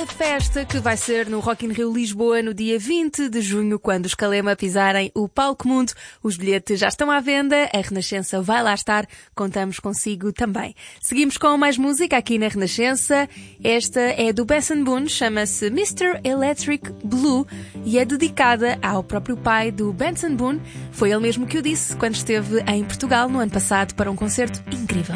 a festa que vai ser no Rock in Rio Lisboa no dia 20 de junho, quando os Calema pisarem o Palco Mundo. Os bilhetes já estão à venda, a Renascença vai lá estar, contamos consigo também. Seguimos com mais música aqui na Renascença. Esta é do Benson Boone, chama-se Mr. Electric Blue e é dedicada ao próprio pai do Benson Boone. Foi ele mesmo que o disse quando esteve em Portugal no ano passado para um concerto incrível.